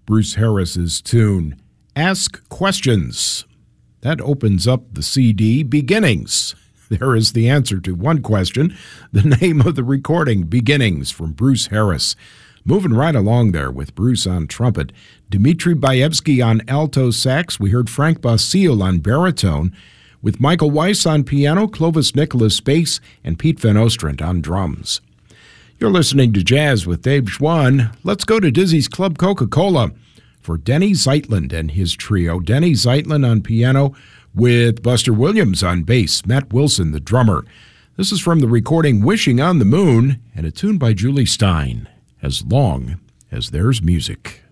Bruce Harris's tune, Ask Questions. That opens up the CD, Beginnings. There is the answer to one question, the name of the recording, Beginnings, from Bruce Harris. Moving right along there with Bruce on trumpet, Dmitri Baevsky on alto sax. We heard Frank Basile on baritone, with Michael Weiss on piano, Clovis Nicholas bass, and Pete Van Ostrand on drums. You're listening to Jazz with Dave Schwann. Let's go to Dizzy's Club Coca-Cola for Denny Zeitlin and his trio. Denny Zeitlin on piano with Buster Williams on bass, Matt Wilson, the drummer. This is from the recording Wishing on the Moon and a tune by Julie Stein, As Long as There's Music.